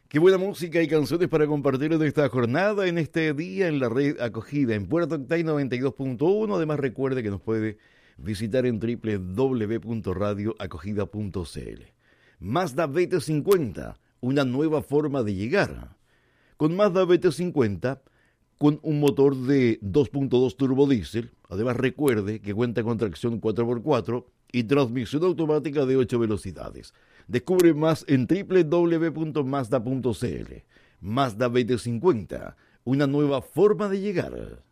Qué buena música y canciones para compartir en esta jornada, en este día en la red acogida en Puerto Octay 92.1. Además recuerde que nos puede visitar en www.radioacogida.cl. Mazda BT50, una nueva forma de llegar. Con Mazda BT50, con un motor de 2.2 turbodiesel, además recuerde que cuenta con tracción 4x4 y transmisión automática de 8 velocidades. Descubre más en www.mazda.cl. Mazda BT50, una nueva forma de llegar.